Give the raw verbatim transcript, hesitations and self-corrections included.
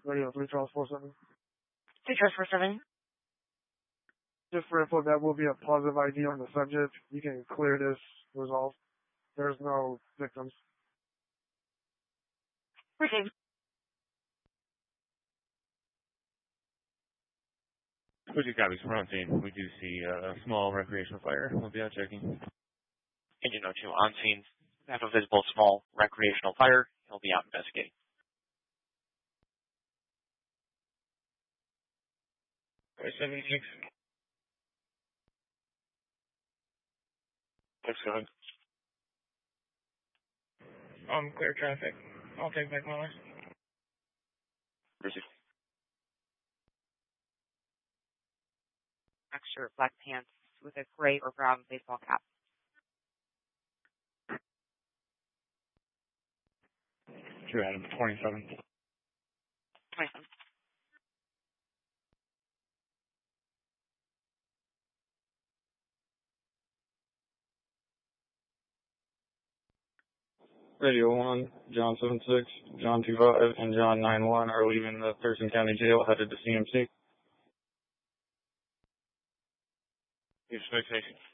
Radio three Charles four seven. three Charles four seven. Just for info, that will be a positive I D on the subject. You can clear this resolve. There's no victims. Received. Would you copy from scene? We do see a small recreational fire. We'll be out checking. Engine oh two on scene. Have a visible small recreational fire. He'll be out investigating. seventy-six. six seven. Um, clear traffic. I'll take back my list. Received. Extra black pants with a gray or brown baseball cap. Two Adam, twenty-seven. twenty-seven. Radio one, John seven six, John two five, and John nine one are leaving the Thurston County Jail headed to C M C. Use space station.